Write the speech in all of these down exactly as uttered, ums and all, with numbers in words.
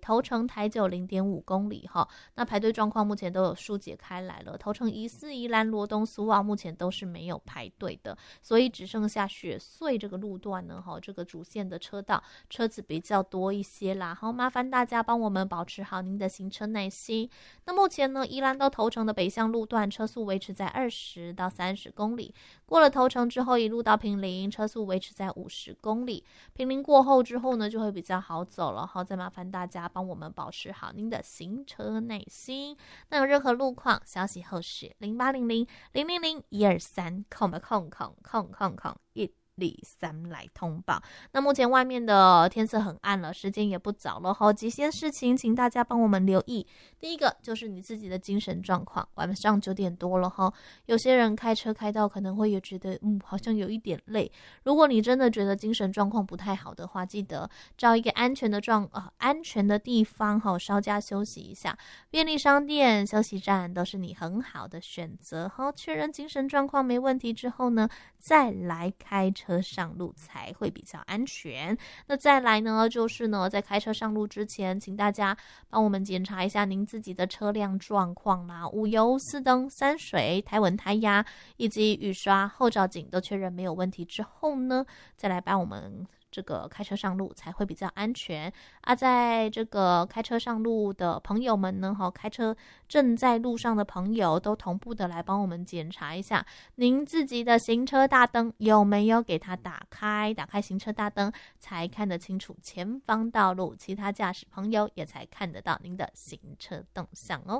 头城台九 零点五公里哈，那排队状况目前都有疏解开来了。头城宜四、宜兰罗东苏澳目前都是没有排队的，所以只剩下雪隧这个路段呢哈，这个主线的车道车子比较多一些啦。好，麻烦大家帮我们保持好您的行车耐心。那目前呢，宜兰到头城的北向路段车速维持在二十到三十公里，过了头城之后一路到坪林，车速维持在五十公里。坪林过后之后呢，就会比较好走了。好，再麻烦大家帮我们保持好您的行车耐心。那有任何路况消息后是零八零零零零零一二三空吧空空空空空一里三来通报。那目前外面的天色很暗了，时间也不早了，好几件事情请大家帮我们留意。第一个就是你自己的精神状况，晚上九点多了哈，有些人开车开到可能会也觉得嗯好像有一点累。如果你真的觉得精神状况不太好的话，记得找一个安全的状呃安全的地方哈，稍加休息一下。便利商店、休息站都是你很好的选择哈。确认精神状况没问题之后呢，再来开车上路才会比较安全。那再来呢，就是呢，在开车上路之前，请大家帮我们检查一下您自己的车辆状况啦，五油、四灯、三水、胎稳、胎压以及雨刷、后照镜都确认没有问题之后呢，再来帮我们这个开车上路才会比较安全啊。在这个开车上路的朋友们呢，哈，开车正在路上的朋友都同步的来帮我们检查一下您自己的行车大灯有没有给它打开，打开行车大灯才看得清楚前方道路，其他驾驶朋友也才看得到您的行车动向哦。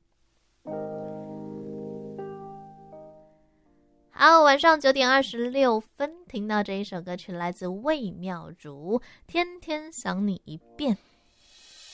好，晚上九点二十六分，听到这一首歌曲来自魏妙如，天天想你一遍。